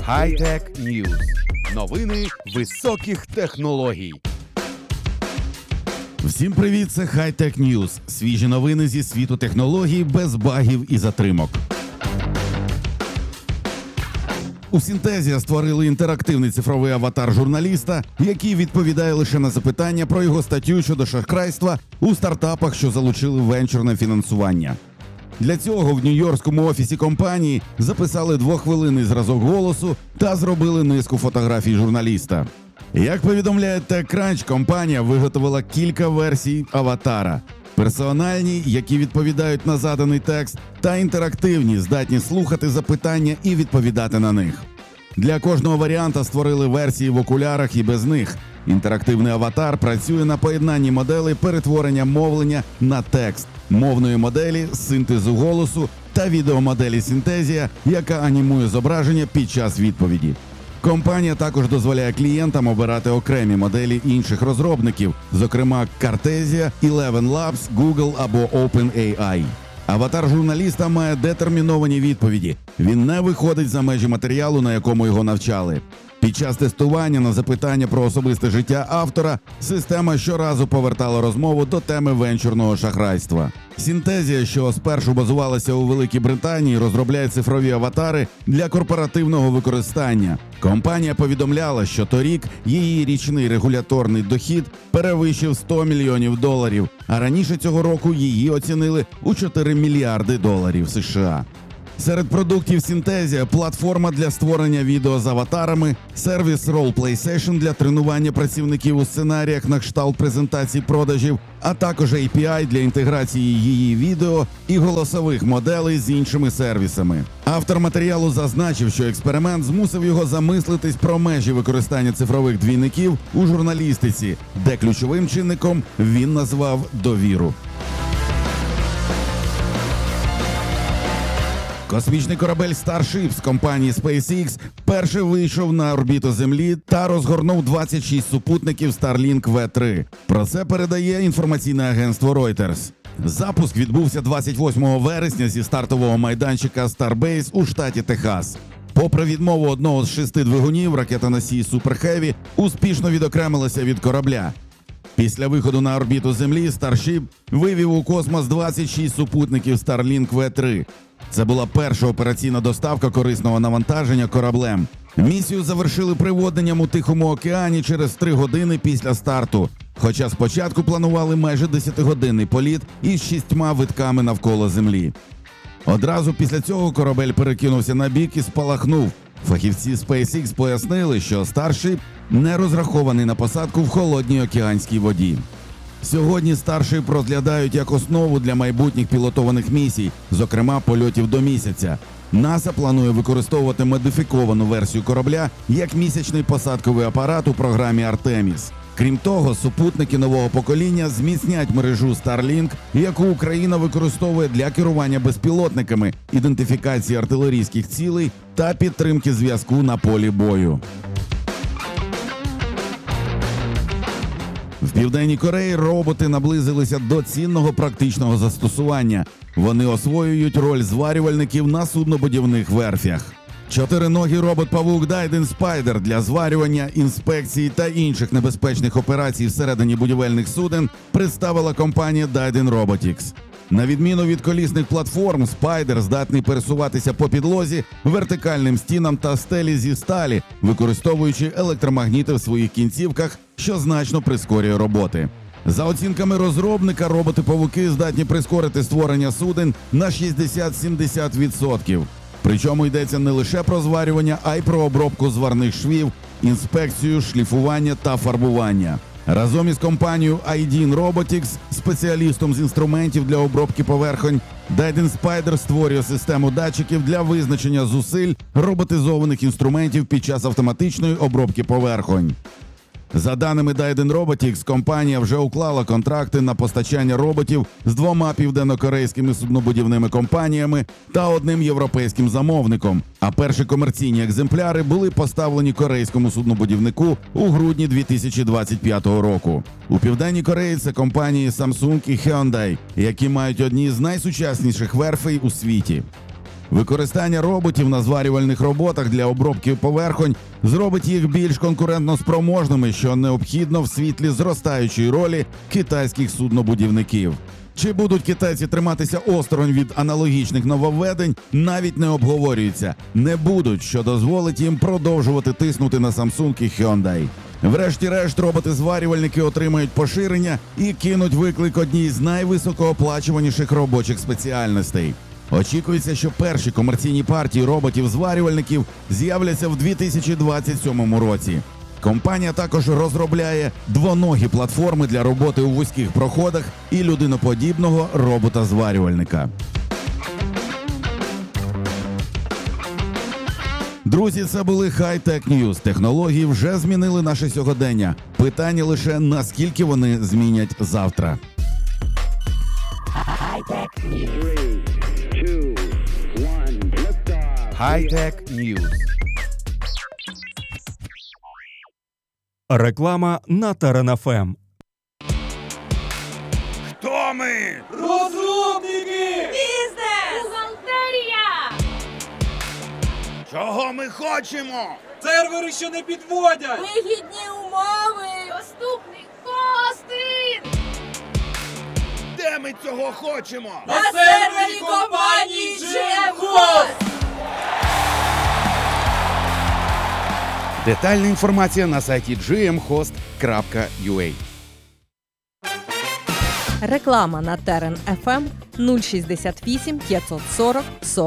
Хай-Тек Ньюз. Новини високих технологій. Всім привіт, це Хай-Тек Ньюз. Свіжі новини зі світу технологій без багів і затримок. У Synthesia створили інтерактивний цифровий аватар журналіста, який відповідає лише на запитання про його статтю щодо шахрайства у стартапах, що залучили венчурне фінансування. Для цього в нью-йоркському офісі компанії записали 2-хвилинний зразок голосу та зробили низку фотографій журналіста. Як повідомляє TechCrunch, компанія виготовила кілька версій аватара. Персональні, які відповідають на заданий текст, та інтерактивні, здатні слухати запитання і відповідати на них. Для кожного варіанта створили версії в окулярах і без них. Інтерактивний аватар працює на поєднанні моделей перетворення мовлення на текст, мовної моделі, синтезу голосу та відеомоделі Synthesia, яка анімує зображення під час відповіді. Компанія також дозволяє клієнтам обирати окремі моделі інших розробників, зокрема Cartesia, Eleven Labs, Google або OpenAI. Аватар журналіста має детерміновані відповіді. Він не виходить за межі матеріалу, на якому його навчали. Під час тестування на запитання про особисте життя автора система щоразу повертала розмову до теми венчурного шахрайства. Synthesia, що спершу базувалася у Великій Британії, розробляє цифрові аватари для корпоративного використання. Компанія повідомляла, що торік її річний регуляторний дохід перевищив $100 мільйонів, а раніше цього року її оцінили у $4 мільярди США. Серед продуктів Synthesia – платформа для створення відео з аватарами, сервіс Roleplay Session для тренування працівників у сценаріях на кшталт презентацій продажів, а також API для інтеграції її відео і голосових моделей з іншими сервісами. Автор матеріалу зазначив, що експеримент змусив його замислитись про межі використання цифрових двійників у журналістиці, де ключовим чинником він назвав довіру. Космічний корабель Starship з компанії SpaceX перший вийшов на орбіту Землі та розгорнув 26 супутників Starlink V3. Про це передає інформаційне агентство Reuters. Запуск відбувся 28 вересня зі стартового майданчика Starbase у штаті Техас. Попри відмову одного з 6 двигунів, ракета-носій Super Heavy успішно відокремилася від корабля. Після виходу на орбіту Землі Starship вивів у космос 26 супутників Starlink V3. Це була перша операційна доставка корисного навантаження кораблем. Місію завершили приводненням у Тихому океані через 3 години після старту, хоча спочатку планували майже 10-годинний політ із 6 витками навколо Землі. Одразу після цього корабель перекинувся на бік і спалахнув. Фахівці SpaceX пояснили, що Starship не розрахований на посадку в холодній океанській воді. Сьогодні Starship розглядають як основу для майбутніх пілотованих місій, зокрема польотів до місяця. НАСА планує використовувати модифіковану версію корабля як місячний посадковий апарат у програмі Artemis. Крім того, супутники нового покоління зміцнять мережу Starlink, яку Україна використовує для керування безпілотниками, ідентифікації артилерійських цілей та підтримки зв'язку на полі бою. В Південній Кореї роботи наблизилися до цінного практичного застосування. Вони освоюють роль зварювальників на суднобудівних верфях. Чотириногий робот-павук Diden Spider для зварювання, інспекції та інших небезпечних операцій всередині будівельних суден представила компанія Diden Robotics. На відміну від колісних платформ, Spider здатний пересуватися по підлозі, вертикальним стінам та стелі зі сталі, використовуючи електромагніти в своїх кінцівках, що значно прискорює роботи. За оцінками розробника, роботи-павуки здатні прискорити створення суден на 60-70%. Причому йдеться не лише про зварювання, а й про обробку зварних швів, інспекцію, шліфування та фарбування. Разом із компанією Idean Robotics, спеціалістом з інструментів для обробки поверхонь, Diden Spider створює систему датчиків для визначення зусиль роботизованих інструментів під час автоматичної обробки поверхонь. За даними Diden Robotics, компанія вже уклала контракти на постачання роботів з 2 південнокорейськими суднобудівними компаніями та 1 європейським замовником, а перші комерційні екземпляри були поставлені корейському суднобудівнику у грудні 2025 року. У Південній Кореї це компанії Samsung і Hyundai, які мають одні з найсучасніших верфей у світі. Використання роботів на зварювальних роботах для обробки поверхонь зробить їх більш конкурентноспроможними, що необхідно в світлі зростаючої ролі китайських суднобудівників. Чи будуть китайці триматися осторонь від аналогічних нововведень, навіть не обговорюється. Не будуть, що дозволить їм продовжувати тиснути на Samsung і Hyundai. Врешті-решт, роботи-зварювальники отримають поширення і кинуть виклик одній з найвисокооплачуваніших робочих спеціальностей. Очікується, що перші комерційні партії роботів-зварювальників з'являться в 2027 році. Компанія також розробляє двоногі платформи для роботи у вузьких проходах і людиноподібного робота-зварювальника. Друзі, це були High-Tech News. Технології вже змінили наше сьогодення. Питання лише, наскільки вони змінять завтра. High-Tech News. Реклама на Терен ФМ. Хто ми? Розробники! Бізнес! Бухгалтерія! Чого ми хочемо? Сервери, що не підводять! Вигідні умови! Доступний хостинг! Де ми цього хочемо? На сервері компанії GM Host! Детальна інформація на сайті gmhost.ua. Реклама на Терен ФМ 068 540 40